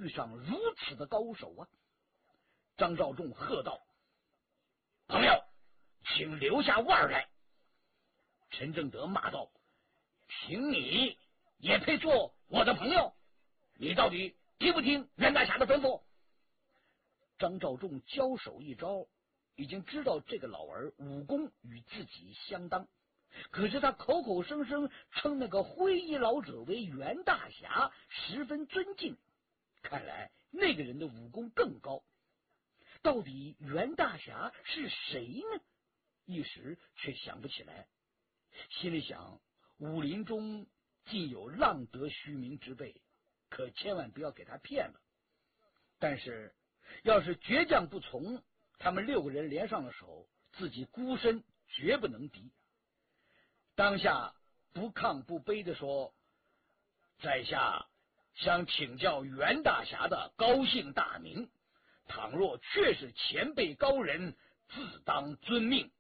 遇上如此的高手啊！张召仲喝道：“朋友，请留下腕来！”陈正德骂道：“凭你也配做我的朋友？你到底听不听袁大侠的吩咐？”张召仲交手一招，已经知道这个老儿武功与自己相当，可是他口口声声称那个灰衣老者为袁大侠，十分尊敬，看来那个人的武功更高。到底袁大侠是谁呢？一时却想不起来，心里想，武林中竟有浪得虚名之辈，可千万不要给他骗了。但是要是倔强不从，他们6个人联上了手，自己孤身绝不能敌。当下不亢不卑地说：“在下想请教袁大侠的高姓大名，倘若确是前辈高人，自当遵命。”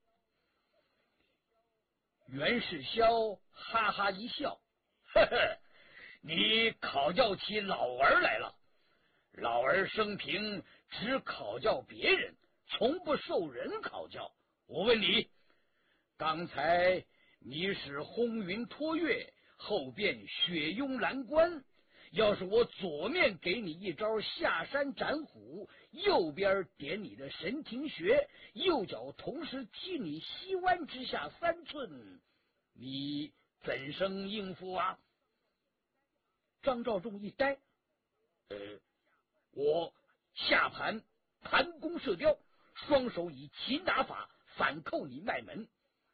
袁世霄哈哈一笑：“呵呵，你考教起老儿来了。老儿生平只考教别人，从不受人考教。我问你，刚才你使轰云托月，后变雪拥蓝关，要是我左面给你一招下山斩虎，右边点你的神庭穴，右脚同时踢你膝弯之下3寸，你怎生应付啊？”张召仲一呆，我下盘盘弓射雕，双手以擒拿法反扣你脉门。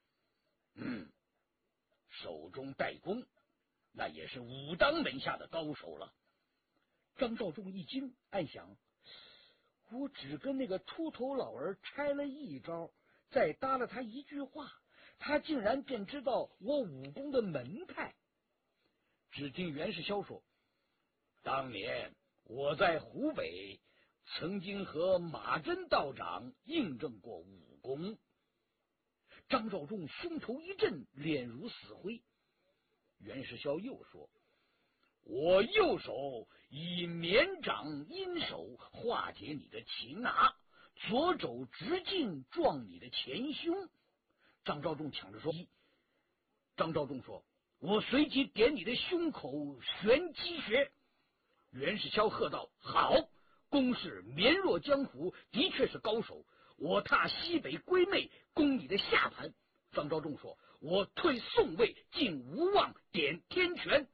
手中带弓，那也是武当门下的高手了。张召仲一惊，暗想：我只跟那个秃头老儿拆了一招，再搭了他一句话，他竟然便知道我武功的门派。只听袁世霄说：“当年我在湖北曾经和马真道长印证过武功。”张召仲胸头一震，脸如死灰。袁世霄又说：“我右手以绵掌阴手化解你的擒拿，左肘直径撞你的前胸。”张召仲抢着说：“张召仲说：“我随即点你的胸口玄机穴。”袁世霄喝道：“好，公是绵若江湖，的确是高手。我踏西北归妹，攻你的下盘。”张召仲说：“我退宋卫，进无望，点天拳。”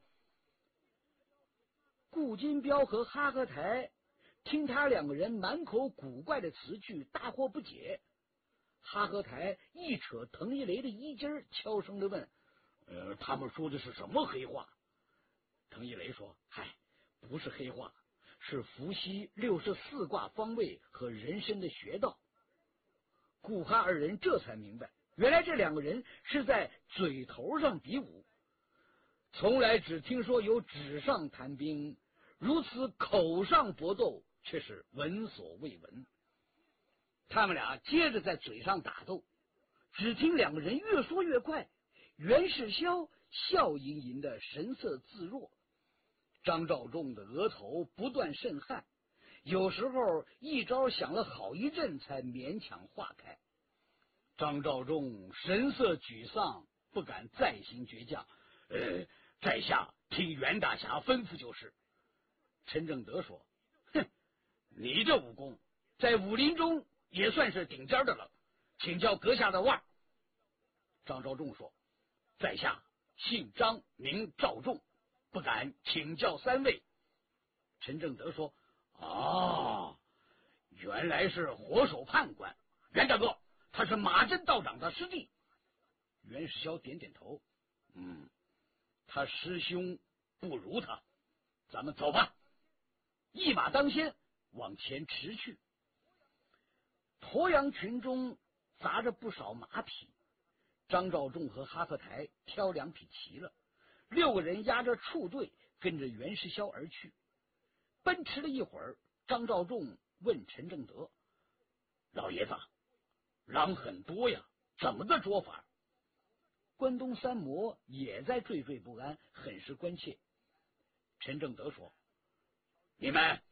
顾金彪和哈克台听他2个人满口古怪的词句，大惑不解。哈克台一扯滕一雷的衣襟，悄声地问：“他们说的是什么黑话？”滕一雷说：“嗨，不是黑话，是伏羲64卦方位和人参的穴道。”顾哈2人这才明白，原来这2个人是在嘴头上比武，从来只听说有纸上谈兵，如此口上搏斗却是闻所未闻。他们俩接着在嘴上打斗，只听2个人越说越快，袁世霄笑吟吟的神色自若，张召仲的额头不断渗汗，有时候一招想了好一阵才勉强化开。张召仲神色沮丧，不敢再行倔强。在下听袁大侠吩咐就是。陈正德说：“哼，你这武功在武林中也算是顶尖的了，请教阁下的腕。”张召仲说：“在下姓张名召仲，不敢请教3位。”陈正德说：“原来是火手判官袁大哥，他是马真道长的师弟。”袁世霄点点头：“他师兄不如他，咱们走吧。”一马当先往前驰去。鄱阳群中杂着不少马匹，张召仲和哈克台挑2匹骑了，6个人押着畜队跟着袁世霄而去。奔驰了一会儿，张召仲问陈正德：“老爷子，狼很多呀，怎么个捉法？”关东3魔也在惴惴不安，很是关切。陈正德说：“你们